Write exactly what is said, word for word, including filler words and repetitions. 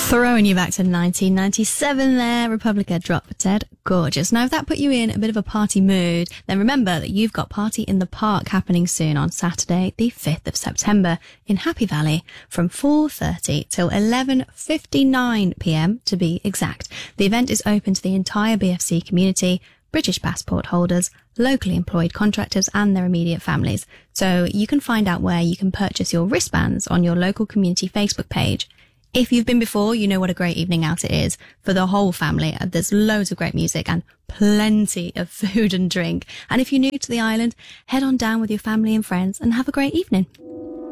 Throwing you back to nineteen ninety-seven there, Republica, Drop Dead Gorgeous. Now, if that put you in a bit of a party mood, then remember that you've got Party in the Park happening soon on Saturday, the fifth of September in Happy Valley from four thirty till eleven fifty-nine p.m. to be exact. The event is open to the entire B F C community, British passport holders, locally employed contractors and their immediate families. So you can find out where you can purchase your wristbands on your local community Facebook page. If you've been before, you know what a great evening out it is for the whole family. There's loads of great music and plenty of food and drink. And if you're new to the island, head on down with your family and friends and have a great evening.